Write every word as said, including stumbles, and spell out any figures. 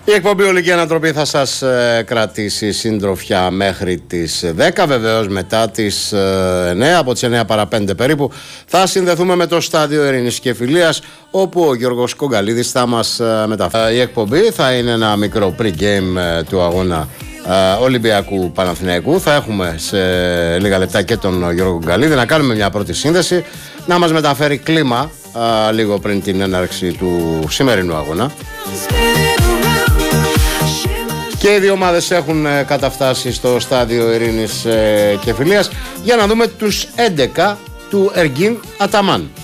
Η εκπομπή Ολική Ανατροπή θα σας ε, κρατήσει συντροφιά μέχρι τις δέκα. Βεβαίως μετά τις ε, εννέα, από τις εννέα παρά πέντε περίπου, θα συνδεθούμε με το Στάδιο Ειρήνης και Φιλίας, όπου ο Γιώργος Κογκαλίδης θα μας ε, μεταφέρει. Η εκπομπή θα είναι ένα μικρό pre-game ε, του αγώνα ε, Ολυμπιακού Παναθηναϊκού. Θα έχουμε σε λίγα λεπτά και τον Γιώργο Κογκαλίδη να κάνουμε μια πρώτη σύνδεση, να μας μεταφέρει κλίμα ε, λίγο πριν την έναρξη του σημερινού αγώνα. Και οι δύο ομάδες έχουν ε, καταφτάσει στο Στάδιο Ειρήνης ε, και Φιλίας για να δούμε τους έντεκα του Εργίν Αταμάν.